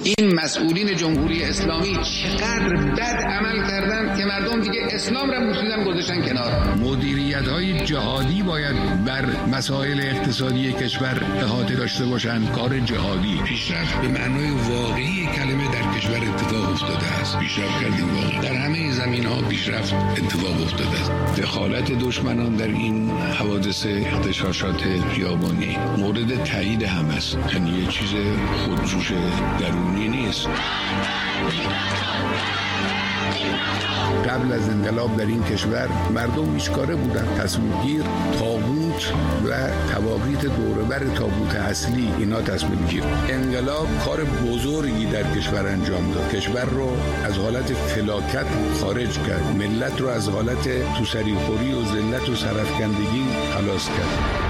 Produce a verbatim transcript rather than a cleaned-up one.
این مسئولین جمهوری اسلامی چقدر بد عمل کردن که مردم دیگه اسلام را مسلم گذاشتن کنار. مدیریت‌های جهادی باید بر مسائل اقتصادی کشور احاطه داشته باشند. کار جهادی پیشرفت به معنای واقعی کلمه در کشور اتفاق افتاده است. پیشرفت کردیم واقعا در همه زمین‌ها پیشرفت اتفاق افتاده است. دخالت دشمنان در این حوادث اغتشاشات خیابانی مورد تایید هم است. یعنی یه چیز خودجوش درونی نیست. قبل از انقلاب در این کشور مردم هیچکاره بودن. تصمیمگیر تابوت و تواقیت دوربر تابوت اصلی اینا تصمیم گیر. انقلاب کار بزرگی در کشور انجام داد. کشور رو از حالت فلاکت خارج کرد. ملت رو از حالت توسری خوری و ذلت و سرفکندگی خلاص کرد.